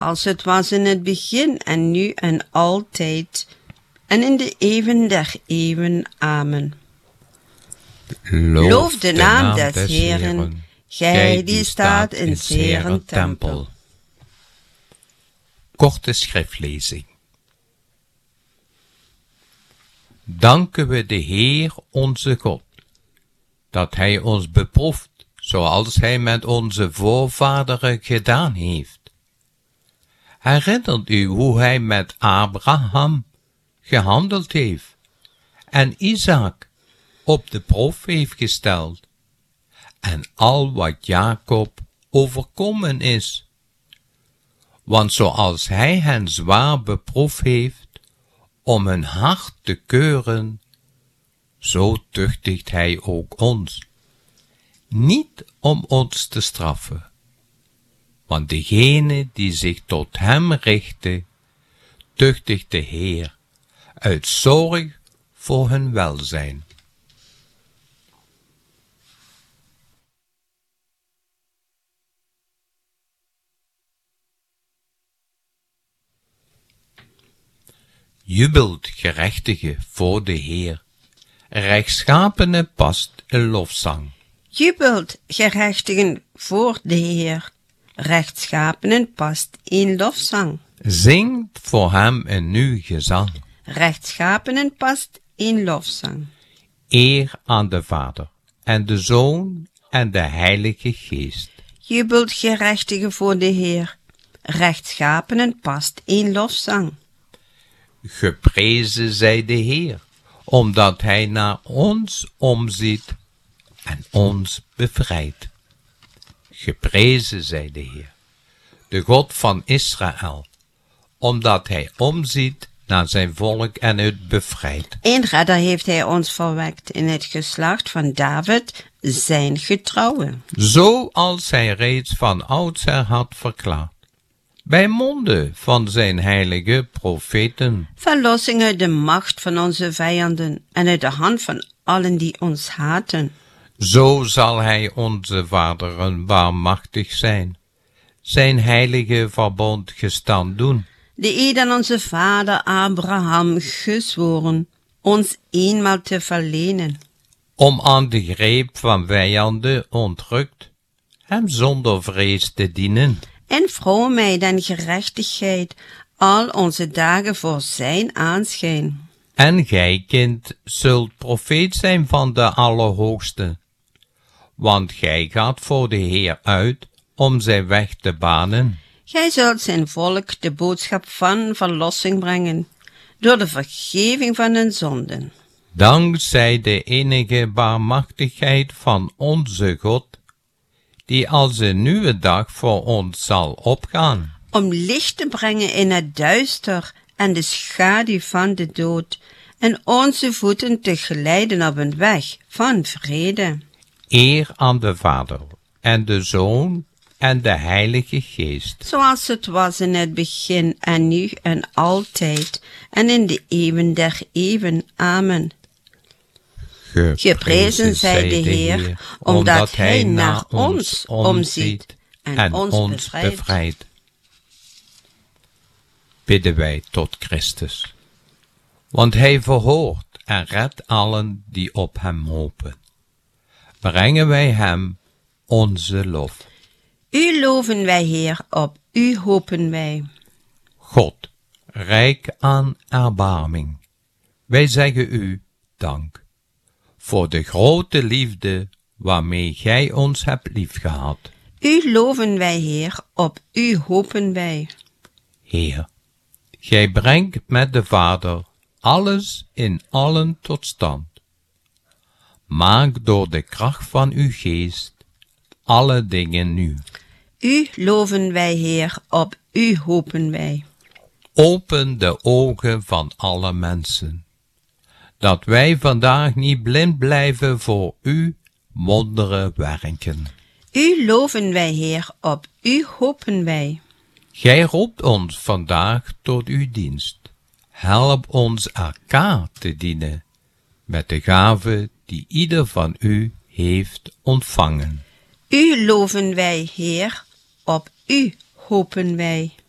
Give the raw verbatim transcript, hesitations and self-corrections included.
als het was in het begin en nu en altijd, en in de eeuwen der eeuwen. Amen. Loof, Loof de naam, naam des, des Heeren, Heeren, gij die staat in 's Heeren tempel. Korte schriftlezing. Danken we de Heer onze God, dat Hij ons beproeft, zoals Hij met onze voorvaderen gedaan heeft. Herinnert u hoe Hij met Abraham gehandeld heeft en Isaac op de proef heeft gesteld, en al wat Jacob overkomen is. Want zoals Hij hen zwaar beproefd heeft om hun hart te keuren, zo tuchtigt Hij ook ons, niet om ons te straffen, want degene die zich tot Hem richten, tuchtigt de Heer uit zorg voor hun welzijn. Jubelt gerechtige voor de Heer, rechtschapene past een lofzang. Jubelt gerechtigen voor de Heer, rechtschapenen past een lofzang. Zingt voor Hem een nieuw gezang, rechtschapenen past een lofzang. Eer aan de Vader en de Zoon en de Heilige Geest. Jubelt gerechtige voor de Heer, rechtschapenen past een lofzang. Geprezen zij de Heer, omdat Hij naar ons omziet en ons bevrijdt. Geprezen zij de Heer, de God van Israël, omdat Hij omziet naar zijn volk en het bevrijdt. Een redder heeft Hij ons verwekt in het geslacht van David, zijn getrouwe. Zoals Hij reeds van oudsher had verklaard, bij monden van zijn heilige profeten. Verlossing uit de macht van onze vijanden en uit de hand van allen die ons haten. Zo zal Hij onze vaderen waarmachtig zijn, zijn heilige verbond gestand doen. De eed aan onze vader Abraham gezworen, ons eenmaal te verlenen. Om aan de greep van vijanden ontrukt, Hem zonder vrees te dienen. En vroomheid en gerechtigheid al onze dagen voor zijn aanschijn. En gij, kind, zult profeet zijn van de Allerhoogste, want gij gaat voor de Heer uit om zijn weg te banen. Gij zult zijn volk de boodschap van verlossing brengen, door de vergeving van hun zonden. Dankzij de enige barmachtigheid van onze God, die als een nieuwe dag voor ons zal opgaan. Om licht te brengen in het duister en de schaduw van de dood, en onze voeten te geleiden op een weg van vrede. Eer aan de Vader en de Zoon en de Heilige Geest. Zoals het was in het begin en nu en altijd, en in de eeuwen der eeuwen. Amen. Geprezen zij de Heer, omdat Hij naar ons omziet en, en ons, ons bevrijdt. bevrijdt. Bidden wij tot Christus, want Hij verhoort en redt allen die op Hem hopen. Brengen wij Hem onze lof. U loven wij, Heer, op U hopen wij. God, rijk aan erbarming, wij zeggen U dank voor de grote liefde waarmee Gij ons hebt liefgehad. U loven wij, Heer, op U hopen wij. Heer, Gij brengt met de Vader alles in allen tot stand. Maak door de kracht van Uw geest alle dingen nieuw. U loven wij, Heer, op U hopen wij. Open de ogen van alle mensen, dat wij vandaag niet blind blijven voor U wondere werken. U loven wij, Heer, op U hopen wij. Gij roept ons vandaag tot uw dienst. Help ons elkaar te dienen met de gave die ieder van u heeft ontvangen. U loven wij, Heer, op U hopen wij.